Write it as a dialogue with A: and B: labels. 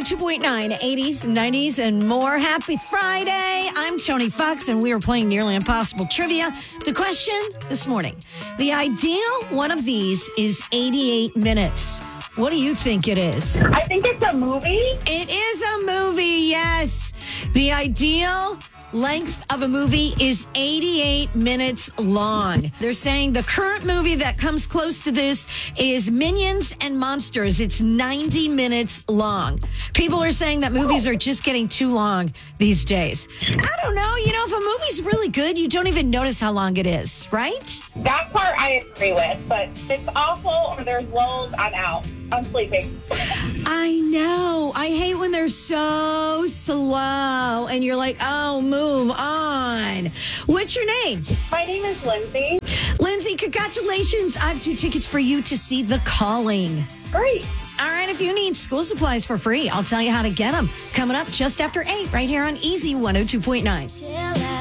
A: 102.9, 80s, 90s, and more. Happy Friday. I'm Tony Fox, and we are playing Nearly Impossible Trivia. The question this morning, the ideal one of these is 88 minutes. What do you think it is?
B: I think it's a movie.
A: It is a movie, yes. The ideal length of a movie is 88 minutes long. They're saying the current movie that comes close to this is Minions and Monsters. It's 90 minutes long. People are saying that movies are just getting too long these days. I don't know. You know, if a movie's really good, you don't even notice how long it is, right?
B: That part I agree with, but if it's awful or there's lulls, I'm out. I'm sleeping.
A: I know. I hate when they're so slow and you're like, oh, move on. What's your name?
B: My name is Lindsay.
A: Lindsay, congratulations. I have 2 tickets for you to see The Calling.
B: Great.
A: All right, if you need school supplies for free, I'll tell you how to get them. Coming up just after 8 right here on Easy 102.9.